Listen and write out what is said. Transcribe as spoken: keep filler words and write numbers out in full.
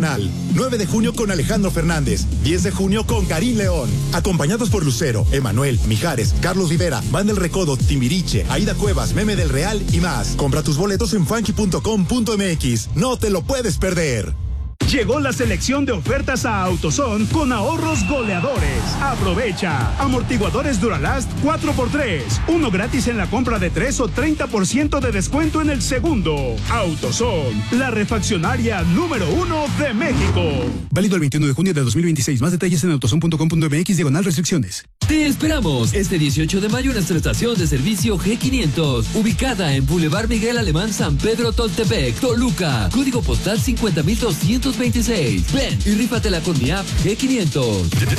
Nacional. nueve de junio con Alejandro Fernández. diez de junio con Karim León. Acompañados por Lucero, Emanuel, Mijares, Carlos Rivera, Van del Recodo, Timbiriche, Aida Cuevas, Meme del Real y más. Compra tus boletos en funky punto com punto m x. No te lo puedes perder. Llegó la selección de ofertas a AutoZone con ahorros goleadores. Aprovecha. Amortiguadores Duralast cuatro por tres. Uno gratis en la compra de tres o treinta por ciento de descuento en el segundo. AutoZone, la refaccionaria número uno de México. Válido el veintiuno de junio de dos mil veintiséis. Más detalles en autozone punto com punto m x diagonal restricciones. Te esperamos este dieciocho de mayo en nuestra estación de servicio G quinientos, ubicada en Boulevard Miguel Alemán, San Pedro Toltepec, Toluca. Código postal cincuenta mil doscientos veintiséis. Ven y rífatela con mi app G quinientos.